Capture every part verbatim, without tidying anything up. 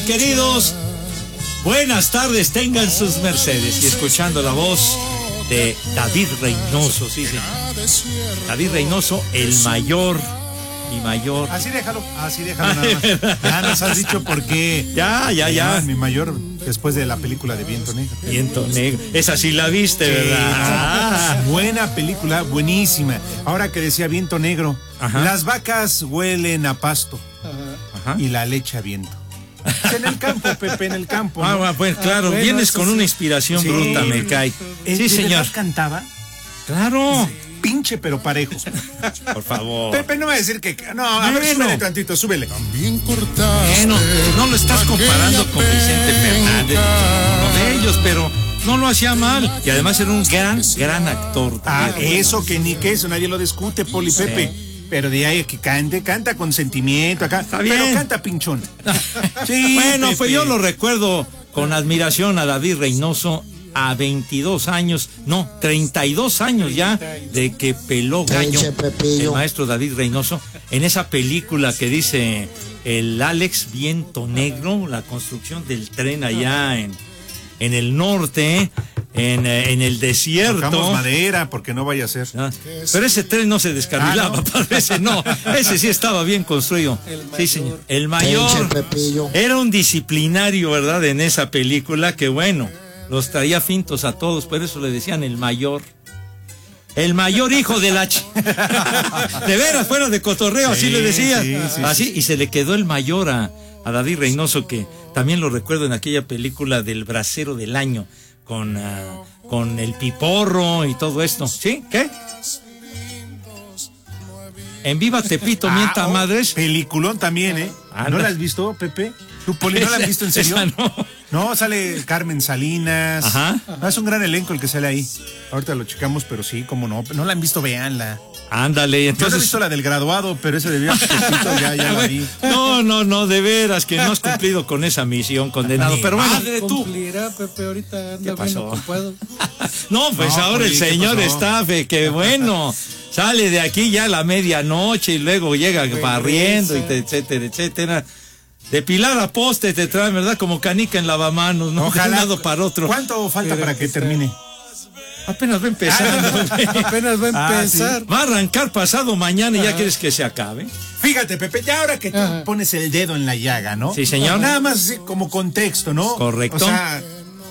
Queridos, buenas tardes, tengan sus mercedes. Y escuchando la voz de David Reynoso, sí, señor. David Reynoso, el mayor y mayor. Así déjalo, así déjalo nada más. Ya nos has dicho por qué. Ya, ya, ya. Mi mayor después de la película de Viento Negro. Viento Negro. Esa sí la viste, sí, ¿verdad? No. Ah. Buena película, buenísima. Ahora que decía Viento Negro, ajá, las vacas huelen a pasto, ajá, y la leche a viento. En el campo, Pepe, en el campo, ¿no? Ah, pues claro, ah, bueno, vienes con sí, una inspiración, sí, bruta, me cae. Sí, señor. ¿Cantaba? Claro. Sí. Pinche pero parejo. Por favor. Pepe no va a decir que... No, a bueno, ver, súbele tantito, súbele. También cortaste. Bueno, no lo estás comparando con Vicente Fernández, uno de ellos, pero no lo hacía mal. Y además era un gran, gran actor. Ah, eso que ni que eso, nadie lo discute, Poli, sí, Pepe. Pero de ahí que cante, canta con sentimiento acá. Está bien. Pero canta pinchón. Sí, bueno, Pepe, pues yo lo recuerdo con admiración a David Reynoso a veintidós años, no, treinta y dos años ya de que peló gallo el maestro David Reynoso en esa película que dice el Alex Viento Negro, la construcción del tren allá en, en el norte, en, en el desierto. Tocamos madera porque no vaya a ser. Ah, pero ese tren no se descarrilaba, ah, ¿no? Parece, no, ese sí estaba bien construido. Sí, señor. El mayor era un disciplinario, ¿verdad? En esa película que bueno, los traía fintos a todos, por eso le decían el mayor. El mayor hijo de la ch... De veras, fuera de cotorreo, sí, así le decía. Sí, sí, así, sí. Y se le quedó el mayor a, a David Reynoso, que también lo recuerdo en aquella película del Bracero del Año, con, uh, con el Piporro y todo esto. ¿Sí? ¿Qué? En Viva Tepito, ah, mienta oh, madres. Peliculón también, ¿eh? Anda. ¿No la has visto, Pepe? ¿Tú, Poli, no la has visto en serio? Esa no. No, sale Carmen Salinas. Ajá. No, es un gran elenco el que sale ahí. Ahorita lo checamos, pero sí, cómo no. No la han visto, véanla. Ándale, entonces. Yo no he visto la del graduado, pero ese de Viva Tepito ya, ya la vi. No, no, no, de veras que no has cumplido con esa misión, condenado. Pero bueno, madre, tú. Cumplirá, Pepe, ahorita anda. ¿Qué pasó? Bueno, puedo. No, pues no, ahora Poli, el señor está, fe, que bueno. Sale de aquí ya a la medianoche y luego llega barriendo, y te, etcétera, etcétera. De pilar a poste te traen, ¿verdad? Como canica en lavamanos, ¿no? Ojalá. De un lado para otro. ¿Cuánto falta para que termine? Apenas va empezando. Ah, apenas va a empezar. Ah, sí. Va a arrancar pasado mañana y ya quieres que se acabe. Fíjate, Pepe, ya ahora que tú Ajá. pones el dedo en la llaga, ¿no? Sí, señor. Nada más así, como contexto, ¿no? Correcto. O sea,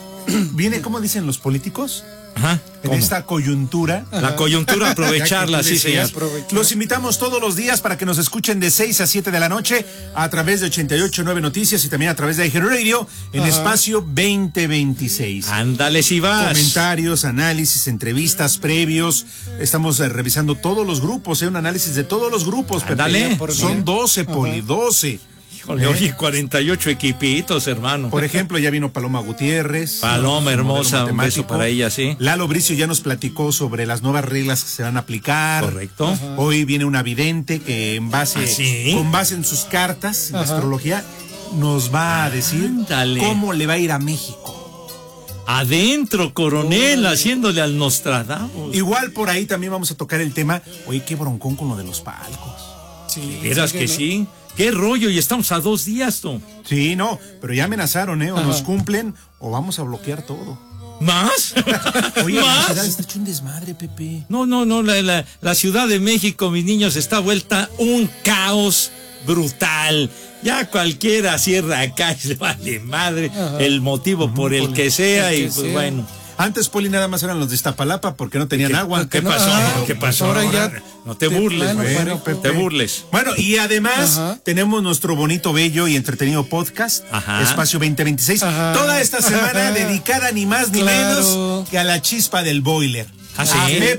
viene, ¿cómo dicen los políticos? Ajá, en esta coyuntura. La coyuntura, aprovecharla, sí, señor. Los invitamos todos los días para que nos escuchen de seis a siete de la noche a través de ochenta y ocho punto nueve Noticias y también a través de iHeartRadio en Ajá. Espacio veinte veintiséis. Ándale, si vas. Comentarios, análisis, entrevistas previos. Estamos eh, revisando todos los grupos, eh, un análisis de todos los grupos. Ándale. Son doce, Poli, doce. Híjole, oye, cuarenta y ocho equipitos, hermano. Por ejemplo, ya vino Paloma Gutiérrez. Paloma, hermosa, un beso para ella, sí. Lalo Bricio ya nos platicó sobre las nuevas reglas que se van a aplicar. Correcto. Ajá. Hoy viene una vidente que en base, ¿Ah, sí? con base en sus cartas, en astrología, nos va a decir Ándale. cómo le va a ir a México. Adentro, coronel, oh, haciéndole al Nostradamus. Igual por ahí también vamos a tocar el tema. Oye, qué broncón con lo de los palcos. Sí, ¿Eras que, que no? sí? ¿Qué rollo? Y estamos a dos días, tú. Sí, no, pero ya amenazaron, ¿eh? O Ajá. nos cumplen o vamos a bloquear todo. ¿Más? Oye, ¿Más? la ciudad está hecho un desmadre, Pepe. No, no, no, la, la, la Ciudad de México, mis niños, está vuelta un caos brutal. Ya cualquiera cierra acá y se vale madre Ajá. el motivo uh-huh, por el por que sea el que y pues sea. bueno. Antes, Poli, nada más eran los de Iztapalapa porque no tenían ¿Qué, agua. ¿Qué pasó? Ah, ¿Qué pasó? Ahora ya no te burles, bueno, Pepe. te burles. Bueno, y además Ajá. tenemos nuestro bonito, bello y entretenido podcast, Ajá. Espacio veinte veintiséis. Ajá. Toda esta semana dedicada ni más ni claro. menos que a la chispa del boiler. ¿Ah, sí?